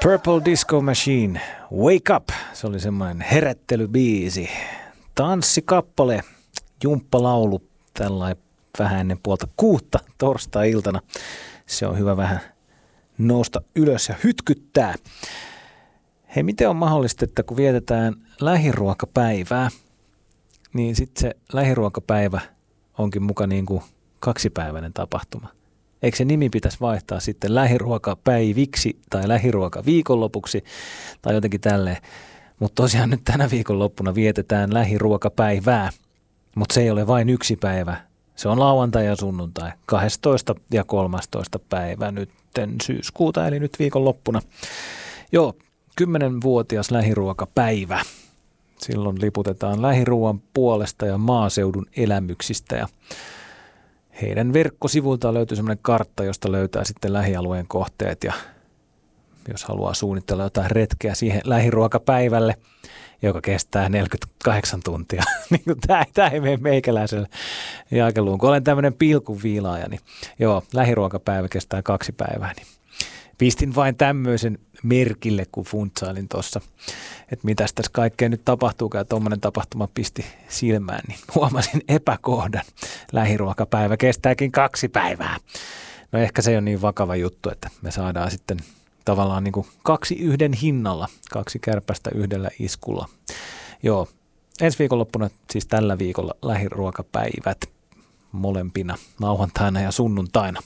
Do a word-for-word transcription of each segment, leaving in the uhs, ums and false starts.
Purple Disco Machine, Wake Up, se oli semmoinen herättelybiisi, tanssikappale, jumppalaulu, tällainen vähän ennen puolta kuutta torstai-iltana. Se on hyvä vähän nousta ylös ja hytkyttää. Hei, miten on mahdollista, että kun vietetään lähiruokapäivää, niin sitten se lähiruokapäivä onkin muka niin kuin kaksipäiväinen tapahtuma? Eikö se nimi pitäisi vaihtaa sitten lähiruokapäiviksi tai lähiruokaviikonlopuksi tai jotenkin tälleen. Mutta tosiaan nyt tänä viikonloppuna vietetään lähiruokapäivää, mutta se ei ole vain yksi päivä. Se on lauantai ja sunnuntai, kahdestoista ja kolmastoista päivä nytten syyskuuta, eli nyt viikonloppuna. Joo, kymmenvuotias lähiruokapäivä. Silloin liputetaan lähiruuan puolesta ja maaseudun elämyksistä ja heidän verkkosivuiltaan löytyy semmoinen kartta, josta löytää sitten lähialueen kohteet ja jos haluaa suunnitella jotain retkeä siihen lähiruokapäivälle, joka kestää neljäkymmentäkahdeksan tuntia, niin kuin tämä, tämä ei mene meikäläiselle jaakeluun. Kun olen tämmöinen pilkunviilaaja, niin joo, lähiruokapäivä kestää kaksi päivää, niin pistin vain tämmöisen merkille, kun funtsailin tuossa, että mitäs tässä kaikkea nyt tapahtuukaan, ja tuommoinen tapahtuma pisti silmään, niin huomasin epäkohdan. Lähiruokapäivä kestääkin kaksi päivää. No ehkä se on niin vakava juttu, että me saadaan sitten tavallaan niin kuin kaksi yhden hinnalla, kaksi kärpästä yhdellä iskulla. Joo, ensi viikonloppuna, siis tällä viikolla lähiruokapäivät molempina, lauantaina ja sunnuntaina.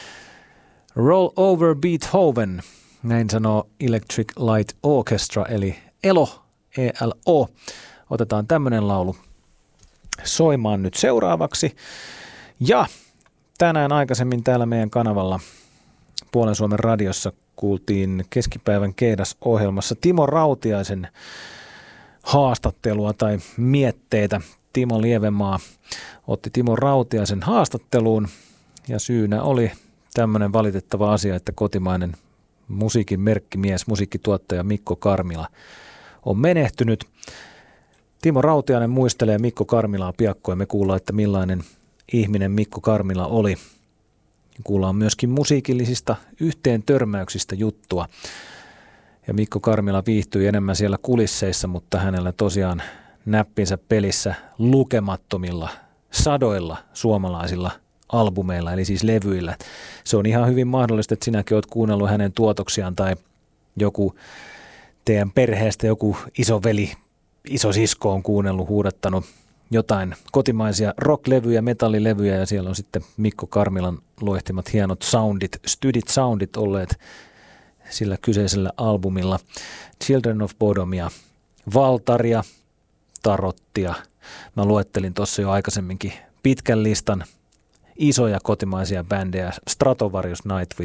Roll over Beethoven, näin sanoo Electric Light Orchestra, eli ELO, E L O. Otetaan tämmöinen laulu soimaan nyt seuraavaksi. Ja tänään aikaisemmin täällä meidän kanavalla Puolen Suomen radiossa kuultiin keskipäivän Keidas-ohjelmassa Timo Rautiaisen haastattelua tai mietteitä. Timo Lievenmaa otti Timo Rautiaisen haastatteluun ja syynä oli tämmöinen valitettava asia, että kotimainen musiikin merkkimies, musiikkituottaja Mikko Karmila on menehtynyt. Timo Rautiainen muistelee Mikko Karmilaa piakkoin ja me kuullaan, että millainen ihminen Mikko Karmila oli. Kuullaan myöskin musiikillisista yhteen törmäyksistä juttua. Ja Mikko Karmila viihtyi enemmän siellä kulisseissa, mutta hänellä tosiaan näppinsä pelissä lukemattomilla, sadoilla suomalaisilla albumeilla, eli siis levyillä. Se on ihan hyvin mahdollista, että sinäkin olet kuunnellut hänen tuotoksiaan tai joku teidän perheestä, joku isoveli, isosisko on kuunnellut, huudattanut jotain kotimaisia rocklevyjä, metallilevyjä ja siellä on sitten Mikko Karmilan luehtimat hienot soundit, stydit soundit olleet sillä kyseisellä albumilla. Children of Bodomia, Valtaria, Tarottia. Mä luettelin tuossa jo aikaisemminkin pitkän listan isoja kotimaisia bändejä, Stratovarius, Nightwish,